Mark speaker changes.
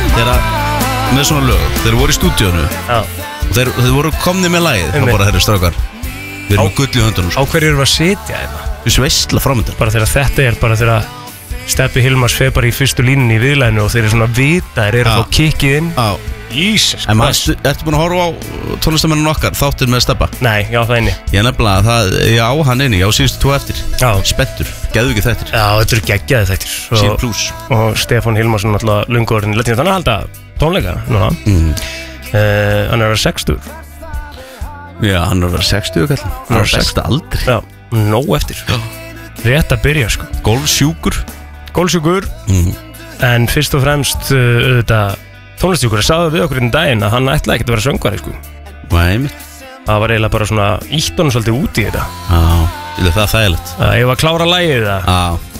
Speaker 1: með svona lög, þeir voru í stúdíónu og þeir voru komni með lagið og bara þeirri strákar, við erum með gull í höndunum
Speaker 2: á hverju erum við að sitja hérna?
Speaker 1: Við sveistla framöndan
Speaker 2: bara þegar þetta bara þegar Steppi Hilmars fer bara í fyrstu línunni í viðlæðinu og þeir eru svona vita, þeir eru að fá kikkið inn Jesus Christ.
Speaker 1: Ertu búin að horfa á tónlistamennun okkar, þáttir með Steppa?
Speaker 2: Nei, já það inni.
Speaker 1: Ég nefnilega ég á hann inni, ég á síðustu 2 eftir.
Speaker 2: Já.
Speaker 1: Spenntur, geðu ekki þettir.
Speaker 2: Já, þetta eru geggjaði þettir.
Speaker 1: Sín plus.
Speaker 2: Og Stefán Hilmarsson alltaf lungurinn í lettinu, þannig að halda tónleika núna. Hann er að vera 60.
Speaker 1: Já, hann er að vera 60 kall. Hann er að vera 60 aldri.
Speaker 2: Já, nóg eftir. Já. Rétt að byrja sko. Gólfsjúkur. En fyrst og fremst auðvitað tónlistjúkur sagði við okkur í daginn að hann ætlaði ekkert að vera söngvari sko.
Speaker 1: Nei,
Speaker 2: það var eiginlega bara svona ítt honum svolítið út í þetta.
Speaker 1: Já, það er þægilegt.
Speaker 2: Ég var að klára lagið það.
Speaker 1: Já.